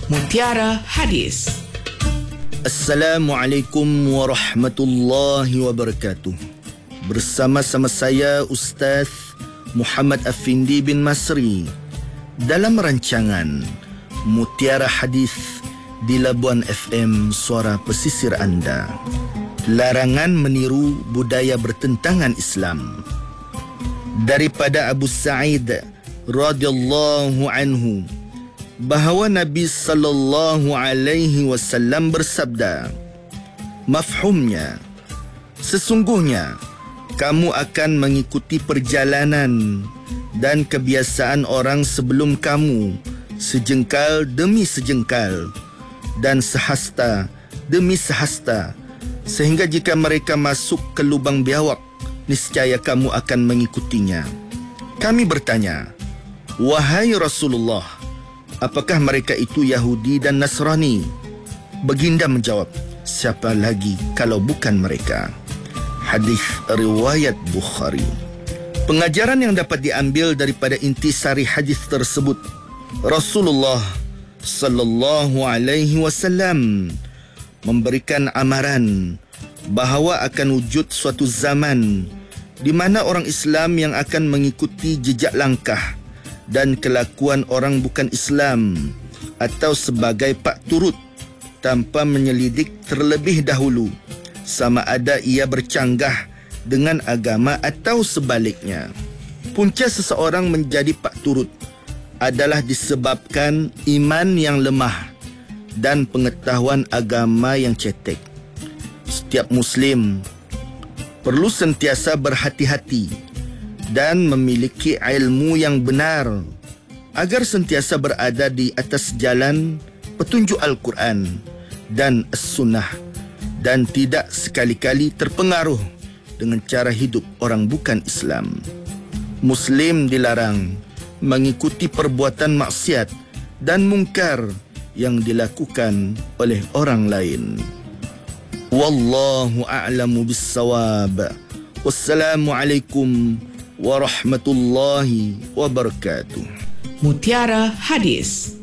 Mutiara Hadis. Assalamualaikum warahmatullahi wabarakatuh. Bersama-sama saya Ustaz Muhammad Afindi bin Masri dalam rancangan Mutiara Hadis di Labuan FM, suara pesisir anda. Larangan meniru budaya bertentangan Islam. Daripada Abu Sa'id radhiyallahu anhu bahawa Nabi sallallahu alaihi wasallam bersabda, mafhumnya, sesungguhnya kamu akan mengikuti perjalanan dan kebiasaan orang sebelum kamu, sejengkal demi sejengkal dan sehasta demi sehasta, sehingga jika mereka masuk ke lubang biawak, niscaya kamu akan mengikutinya. Kami bertanya, wahai Rasulullah, apakah mereka itu Yahudi dan Nasrani? Baginda menjawab, siapa lagi kalau bukan mereka? Hadis riwayat Bukhari. Pengajaran yang dapat diambil daripada intisari hadis tersebut, Rasulullah sallallahu alaihi wasallam memberikan amaran bahawa akan wujud suatu zaman di mana orang Islam yang akan mengikuti jejak langkah dan kelakuan orang bukan Islam atau sebagai pak turut tanpa menyelidik terlebih dahulu sama ada ia bercanggah dengan agama atau sebaliknya. Punca seseorang menjadi pak turut adalah disebabkan iman yang lemah dan pengetahuan agama yang cetek. Setiap Muslim perlu sentiasa berhati-hati dan memiliki ilmu yang benar agar sentiasa berada di atas jalan petunjuk Al-Quran dan As-Sunnah dan tidak sekali-kali terpengaruh dengan cara hidup orang bukan Islam. Muslim dilarang mengikuti perbuatan maksiat dan mungkar yang dilakukan oleh orang lain. Wallahu a'lamu bis-shawab. Wassalamualaikum warahmatullahi wabarakatuh. Mutiara Hadis.